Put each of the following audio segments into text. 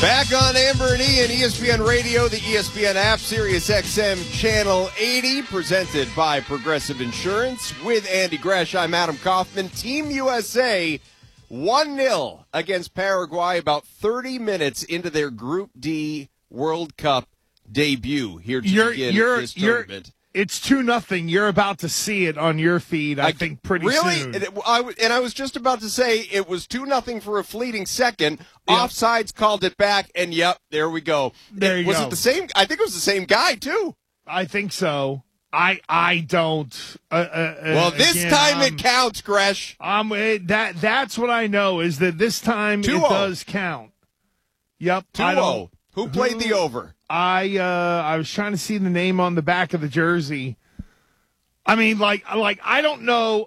Back on Amber and Ian, ESPN Radio, the ESPN app, Sirius XM Channel 80, presented by Progressive Insurance. With Andy Gresh, I'm Adam Kaufman. Team USA 1-0 against Paraguay about 30 minutes into their Group D World Cup debut here to begin this tournament. It's 2-0. You're about to see it on your feed, I think, pretty soon. Really? And I was just about to say it was 2-0 for a fleeting second. Yep. Offsides called it back, and yep, there we go. Was it the same? I think it was the same guy, too. I think so. I don't. Well, this time it counts, Gresh. That's what I know, is that this time 2-0. It does count. Yep. 2-0. Who played the over? I was trying to see the name on the back of the jersey. I mean, I don't know.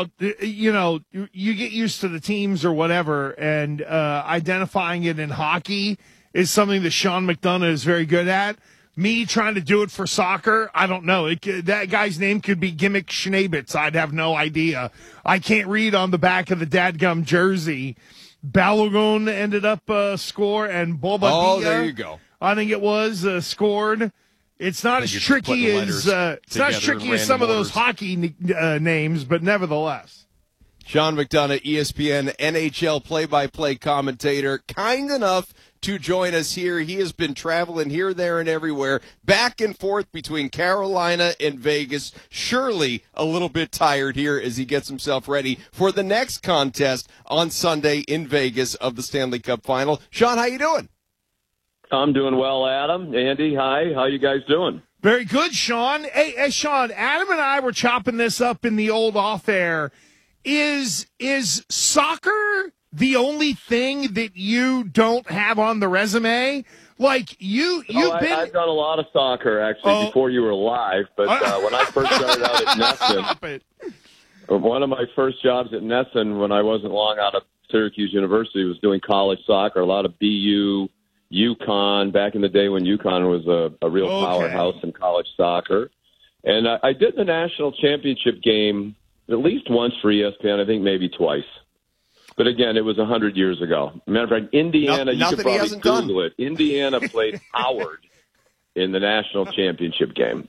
You get used to the teams or whatever, and identifying it in hockey is something that Sean McDonough is very good at. Me trying to do it for soccer, I don't know. That guy's name could be Gimmick Schnabitz. I'd have no idea. I can't read on the back of the dadgum jersey. Balogun ended up score, and Bobadilla. Oh, there you go. I think it was scored. It's not as tricky as some of those hockey names, but nevertheless. Sean McDonough, ESPN NHL play-by-play commentator, kind enough to join us here. He has been traveling here, there, and everywhere, back and forth between Carolina and Vegas. Surely a little bit tired here as he gets himself ready for the next contest on Sunday in Vegas of the Stanley Cup Final. Sean, how you doing? I'm doing well, Adam. Andy, hi. How you guys doing? Very good, Sean. Hey, Sean, Adam and I were chopping this up in the old off-air. Is soccer the only thing that you don't have on the resume? Like, I've done a lot of soccer, actually, before you were alive. But when I first started out at Nesson, one of my first jobs at Nesson when I wasn't long out of Syracuse University was doing college soccer, a lot of BU, UConn, back in the day when UConn was a real powerhouse in college soccer. And I did the national championship game at least once for ESPN, I think maybe twice. But again, it was 100 years ago. Matter of fact, Indiana, you could probably Google it. Indiana played Howard in the national championship game.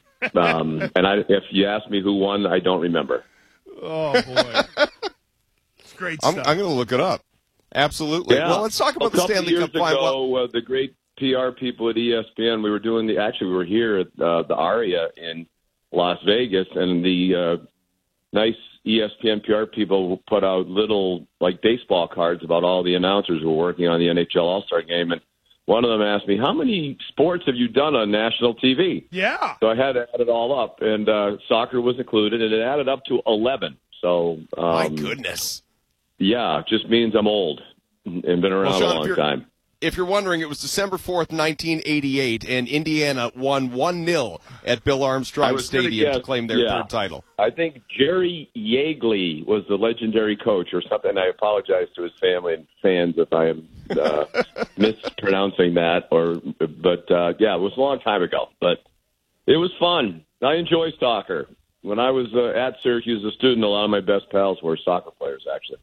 If you ask me who won, I don't remember. Oh, boy. It's great stuff. I'm going to look it up. Absolutely. Yeah. Well, let's talk about the Stanley Cup Final. The great PR people at ESPN, we were here at the Aria in Las Vegas, and the nice ESPN PR people put out little, baseball cards about all the announcers who were working on the NHL All-Star Game, and one of them asked me, how many sports have you done on national TV? Yeah. So I had to add it all up, and soccer was included, and it added up to 11. So, my goodness. Yeah, it just means I'm old and been around a long time. If you're wondering, it was December 4th, 1988, and Indiana won 1-0 at Bill Armstrong Stadium to claim their third title. I think Jerry Yeagley was the legendary coach or something. I apologize to his family and fans if I am mispronouncing that. But it was a long time ago. But it was fun. I enjoy soccer. When I was at Syracuse as a student, a lot of my best pals were soccer players, actually.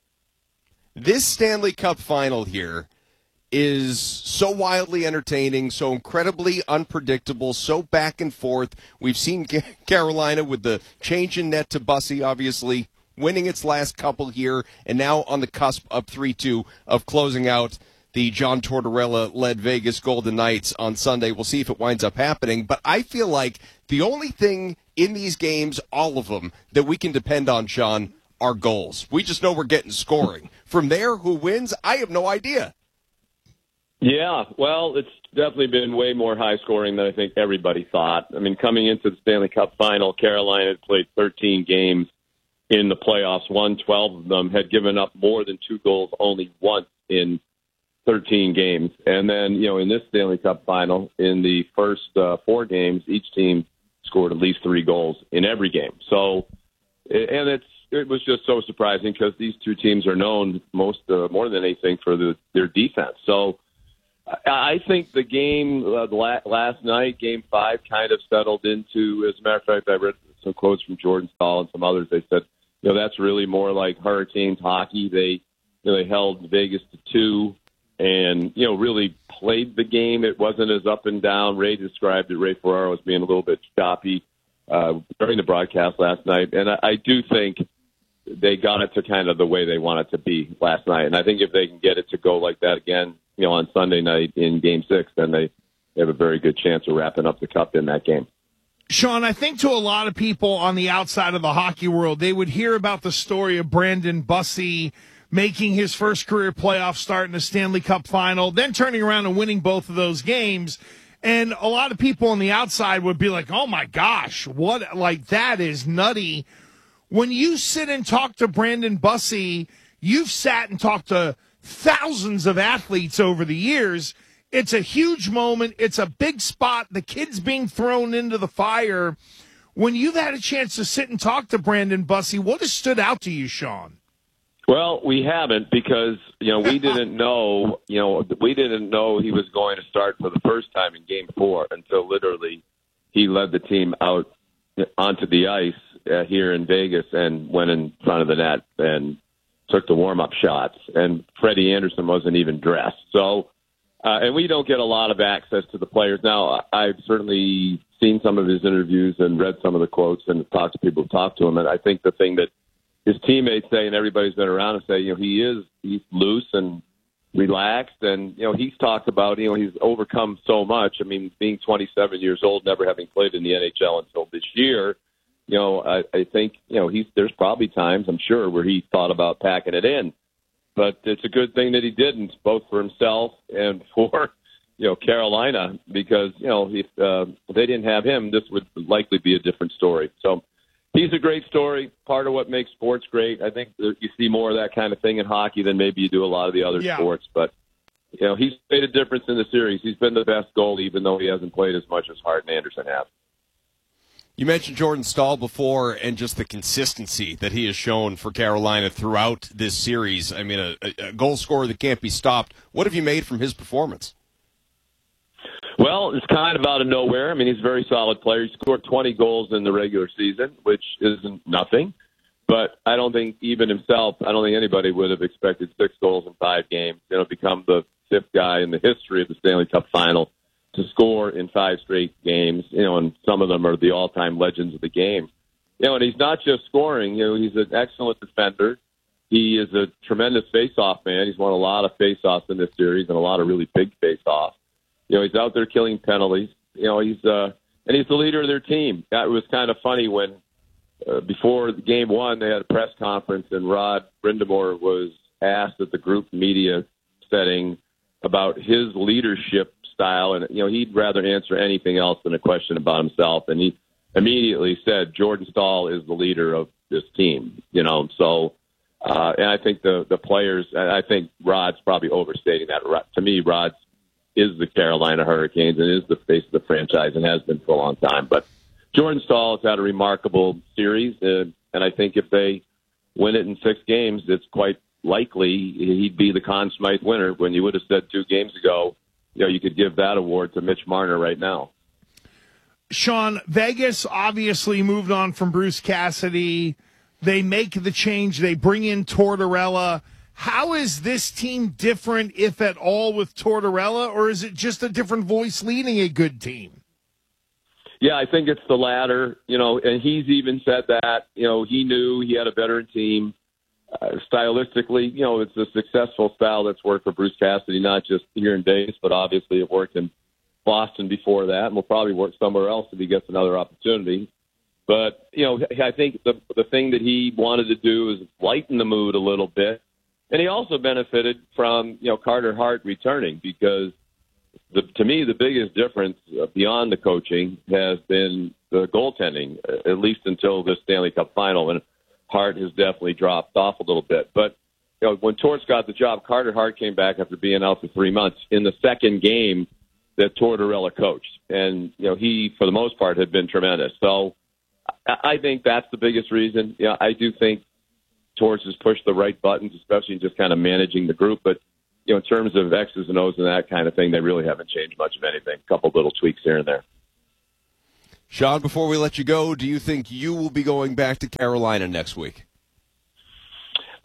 This Stanley Cup Final here is so wildly entertaining, so incredibly unpredictable, so back and forth. We've seen Carolina with the change in net to Bussy, obviously, winning its last couple here, and now on the cusp up 3-2 of closing out the John Tortorella-led Vegas Golden Knights on Sunday. We'll see if it winds up happening, but I feel like the only thing in these games, all of them, that we can depend on, Sean, are goals. We just know we're getting scoring. From there, who wins, I have no idea. Yeah, well, it's definitely been way more high scoring than I think everybody thought. I mean, coming into the Stanley Cup Final, Carolina had played 13 games in the playoffs, won 12 of them, had given up more than 2 goals only once in 13 games. And then, in this Stanley Cup Final, in the first 4 games, each team scored at least 3 goals in every game. So, and it was just so surprising because these two teams are known more than anything for their defense. So I think the game last night, Game 5, kind of settled into, as a matter of fact, I read some quotes from Jordan Staal and some others. They said, that's really more like Hurricanes hockey. They held Vegas to 2 and, really played the game. It wasn't as up and down. Ray described it. Ray Ferraro was being a little bit choppy during the broadcast last night. And I do think they got it to kind of the way they want it to be last night. And I think if they can get it to go like that again, on Sunday night in Game 6, then they have a very good chance of wrapping up the Cup in that game. Sean, I think to a lot of people on the outside of the hockey world, they would hear about the story of Brandon Bussi making his first career playoff start in the Stanley Cup final, then turning around and winning both of those games. And a lot of people on the outside would be like, oh my gosh, that is nutty. When you sit and talk to Brandon Bussi, you've sat and talked to thousands of athletes over the years. It's a huge moment. It's a big spot. The kid's being thrown into the fire. When you've had a chance to sit and talk to Brandon Bussi, what has stood out to you, Sean? Well, we haven't because, we didn't know, he was going to start for the first time in Game 4 until literally he led the team out onto the ice here in Vegas and went in front of the net and took the warm-up shots. And Freddie Anderson wasn't even dressed. So, and we don't get a lot of access to the players. Now, I've certainly seen some of his interviews and read some of the quotes and talked to people who talked to him. And I think the thing that his teammates say, and everybody's been around and say, he's loose and relaxed. And, he's talked about, he's overcome so much. I mean, being 27 years old, never having played in the NHL until this year, I think, there's probably times, I'm sure, where he thought about packing it in. But it's a good thing that he didn't, both for himself and for, Carolina, because, if they didn't have him, this would likely be a different story. So he's a great story, part of what makes sports great. I think that you see more of that kind of thing in hockey than maybe you do a lot of the other sports. But, he's made a difference in the series. He's been the best goalie, even though he hasn't played as much as Hart and Anderson have. You mentioned Jordan Staal before and just the consistency that he has shown for Carolina throughout this series. I mean, a goal scorer that can't be stopped. What have you made from his performance? Well, it's kind of out of nowhere. I mean, he's a very solid player. He scored 20 goals in the regular season, which isn't nothing. But I don't think anybody would have expected 6 goals in 5 games. Become the 5th guy in the history of the Stanley Cup final to score in 5 straight games, and some of them are the all-time legends of the game. And he's not just scoring, he's an excellent defender. He is a tremendous face-off man. He's won a lot of face-offs in this series and a lot of really big face-offs. He's out there killing penalties. He's the leader of their team. It was kind of funny when before Game 1 they had a press conference and Rod Brindamore was asked at the group media setting about his leadership style, and he'd rather answer anything else than a question about himself. And he immediately said, "Jordan Staal is the leader of this team." So and I think the players. I think Rod's probably overstating that. To me, Rod is the Carolina Hurricanes and is the face of the franchise and has been for a long time. But Jordan Staal has had a remarkable series, and I think if they win it in 6 games, it's quite likely he'd be the Conn Smythe winner. When you would have said 2 games ago, you could give that award to Mitch Marner right now. Sean, Vegas obviously moved on from Bruce Cassidy. They make the change. They bring in Tortorella. How is this team different, if at all, with Tortorella, or is it just a different voice leading a good team? Yeah, I think it's the latter, and he's even said that, he knew he had a veteran team. Stylistically, it's a successful style that's worked for Bruce Cassidy, not just here in Vegas, but obviously it worked in Boston before that, and will probably work somewhere else if he gets another opportunity. But, I think the thing that he wanted to do is lighten the mood a little bit. And he also benefited from, Carter Hart returning, because to me, the biggest difference beyond the coaching has been the goaltending, at least until the Stanley Cup final, when Hart has definitely dropped off a little bit. But, when Torts got the job, Carter Hart came back after being out for 3 months in the second game that Tortorella coached. And, he, for the most part, had been tremendous. So I think that's the biggest reason. I do think Torts has pushed the right buttons, especially in just kind of managing the group. But, in terms of X's and O's and that kind of thing, they really haven't changed much of anything. A couple little tweaks here and there. Sean, before we let you go, do you think you will be going back to Carolina next week?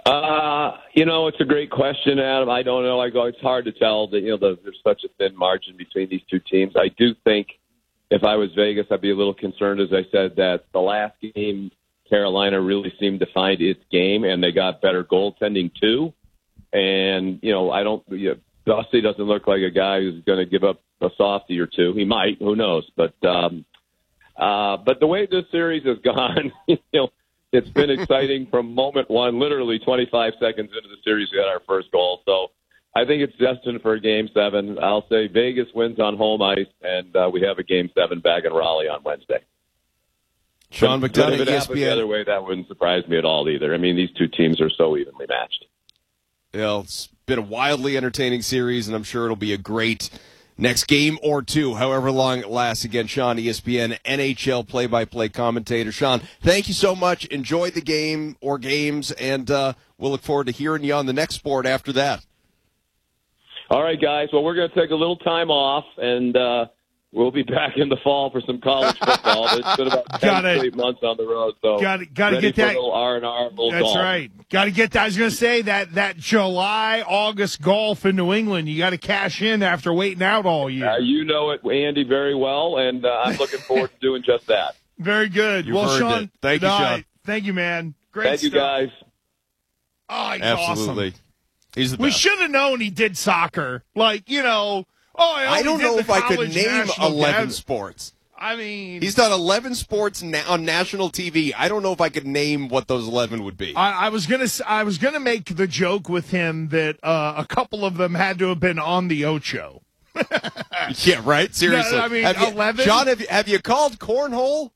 It's a great question, Adam. I don't know. It's hard to tell that, there's such a thin margin between these two teams. I do think if I was Vegas, I'd be a little concerned, as I said, that the last game, Carolina really seemed to find its game, and they got better goaltending too. And, Dusty doesn't look like a guy who's going to give up a softie or two. He might, who knows? But the way this series has gone, it's been exciting from moment one. Literally 25 seconds into the series, we got our first goal. So I think it's destined for a Game 7. I'll say Vegas wins on home ice, and we have a Game 7 back in Raleigh on Wednesday. Sean McDonough, if it happened the other way, that wouldn't surprise me at all either. I mean, these two teams are so evenly matched. It's been a wildly entertaining series, and I'm sure it'll be a great next game or two, however long it lasts. Again, Sean, ESPN NHL play-by-play commentator. Sean, thank you so much. Enjoy the game or games, and we'll look forward to hearing you on the next sport after that. All right, guys. Well, we're going to take a little time off, and we'll be back in the fall for some college football. It's been about 10 straight months on the road, so got to get that. R&R, That's golf. right. Got to get that. I was going to say that July, August golf in New England. You got to cash in after waiting out all year. You know it, Andy, very well, and I'm looking forward to doing just that. Very good. You've earned Sean, it. Thank you, Sean. Thank you, man. Great Thank stuff. you, guys. Oh, he's Absolutely. awesome. He's the best. We should have known he did soccer. I don't know if I could name 11 Dev. sports. I mean, He's done 11 sports on national TV. I don't know if I could name what those 11 would be. I was gonna make the joke with him that a couple of them had to have been on the Ocho. Yeah, right? Seriously. No, I mean, 11? John, have you called cornhole?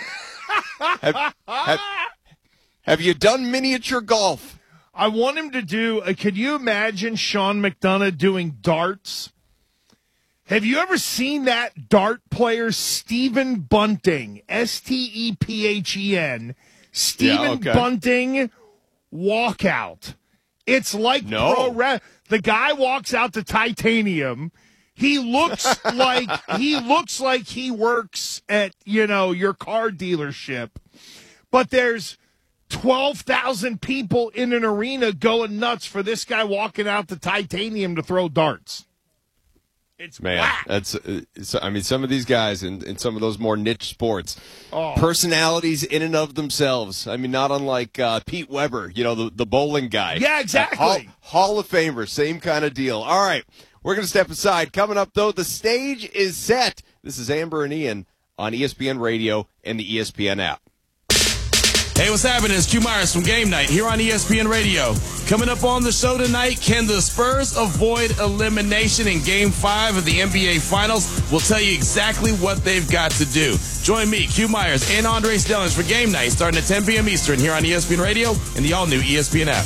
have you done miniature golf? I want him to do. Could you imagine Sean McDonough doing darts? Have you ever seen that dart player, Stephen Bunting, Stephen? Stephen Bunting walkout. It's like the guy walks out to Titanium. He looks like he works at your car dealership, but there's 12,000 people in an arena going nuts for this guy walking out to Titanium to throw darts. It's whack. That's some of these guys in some of those more niche sports, personalities in and of themselves. I mean, not unlike Pete Weber, the bowling guy. Yeah, exactly. Hall of Famer, same kind of deal. All right, we're going to step aside. Coming up, though, the stage is set. This is Amber and Ian on ESPN Radio and the ESPN app. Hey, what's happening? It's Q Myers from Game Night here on ESPN Radio. Coming up on the show tonight, can the Spurs avoid elimination in Game 5 of the NBA Finals? We'll tell you exactly what they've got to do. Join me, Q Myers, and Andre Stellings for Game Night starting at 10 p.m. Eastern here on ESPN Radio and the all-new ESPN app.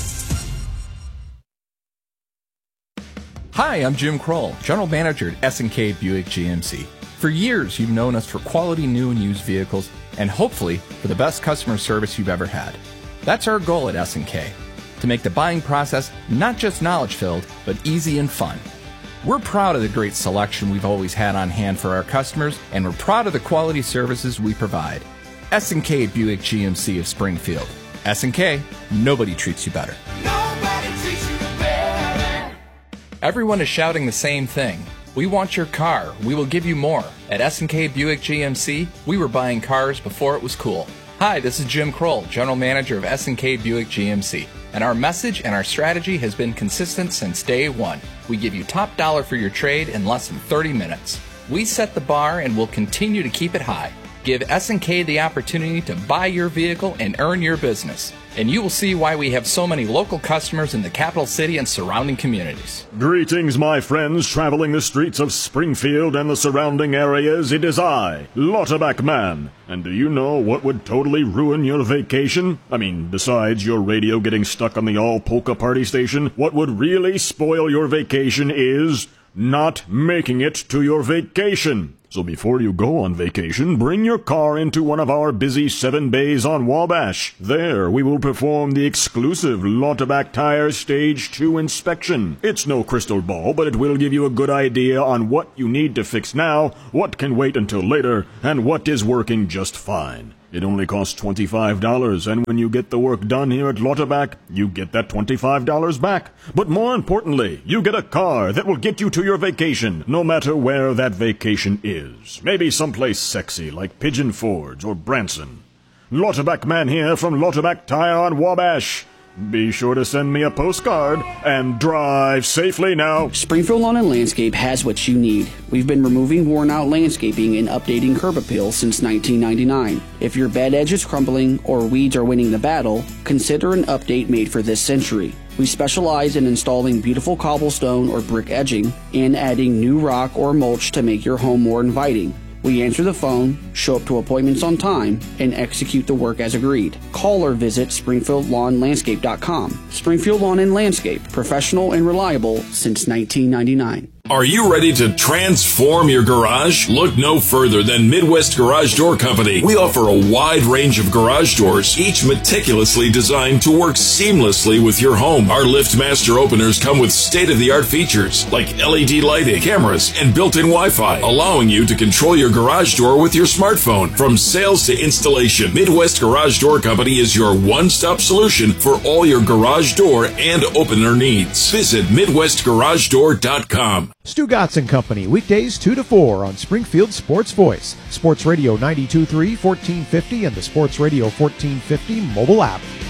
Hi, I'm Jim Kroll, General Manager at S&K Buick GMC. For years, you've known us for quality new and used vehicles and hopefully for the best customer service you've ever had. That's our goal at S&K, to make the buying process not just knowledge-filled, but easy and fun. We're proud of the great selection we've always had on hand for our customers, and we're proud of the quality services we provide. S&K Buick GMC of Springfield. S&K, nobody treats you better. Nobody treats you better. Everyone is shouting the same thing. We want your car. We will give you more. At S&K Buick GMC, we were buying cars before it was cool. Hi, this is Jim Kroll, General Manager of S&K Buick GMC. And our message and our strategy has been consistent since day one. We give you top dollar for your trade in less than 30 minutes. We set the bar and will continue to keep it high. Give S&K the opportunity to buy your vehicle and earn your business. And you will see why we have so many local customers in the capital city and surrounding communities. Greetings, my friends, traveling the streets of Springfield and the surrounding areas. It is I, Lauterbach Man. And do you know what would totally ruin your vacation? I mean, besides your radio getting stuck on the all-polka party station, what would really spoil your vacation is not making it to your vacation. So before you go on vacation, bring your car into one of our busy 7 bays on Wabash. There, we will perform the exclusive Lauterbach Tires Stage 2 inspection. It's no crystal ball, but it will give you a good idea on what you need to fix now, what can wait until later, and what is working just fine. It only costs $25, and when you get the work done here at Lauterbach, you get that $25 back. But more importantly, you get a car that will get you to your vacation, no matter where that vacation is. Maybe someplace sexy like Pigeon Forge or Branson. Lauterbach man here from Lauterbach Tire on Wabash. Be sure to send me a postcard and drive safely now. Springfield Lawn and Landscape has what you need. We've been removing worn-out landscaping and updating curb appeal since 1999. If your bed edge is crumbling or weeds are winning the battle, consider an update made for this century. We specialize in installing beautiful cobblestone or brick edging and adding new rock or mulch to make your home more inviting. We answer the phone, show up to appointments on time, and execute the work as agreed. Call or visit SpringfieldLawnLandscape.com. Springfield Lawn and Landscape, professional and reliable since 1999. Are you ready to transform your garage? Look no further than Midwest Garage Door Company. We offer a wide range of garage doors, each meticulously designed to work seamlessly with your home. Our LiftMaster openers come with state-of-the-art features like LED lighting, cameras, and built-in Wi-Fi, allowing you to control your garage door with your smartphone. From sales to installation, Midwest Garage Door Company is your one-stop solution for all your garage door and opener needs. Visit MidwestGarageDoor.com. Stu Gotts and Company, weekdays 2 to 4 on Springfield Sports Voice, Sports Radio 92.3, 1450, and the Sports Radio 1450 mobile app.